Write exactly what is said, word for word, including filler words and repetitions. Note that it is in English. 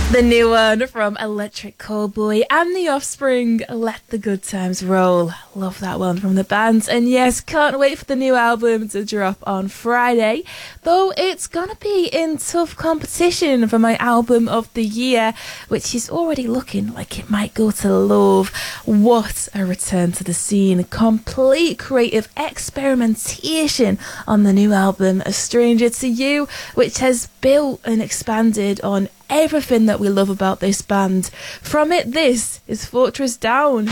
The new one from Electric Callboy and The Offspring, Let the Good Times Roll. Love that one from the band. And yes, can't wait for the new album to drop on Friday. Though it's gonna be in tough competition for my album of the year, which is already looking like it might go to Love. What a return to the scene. Complete creative experimentation on the new album, A Stranger to You, which has built and expanded on everything that we love about this band. From it, this is Fortress Down.